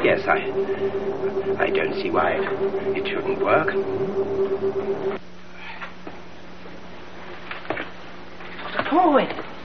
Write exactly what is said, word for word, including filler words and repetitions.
Yes, I... I don't see why it, it shouldn't work. Forward.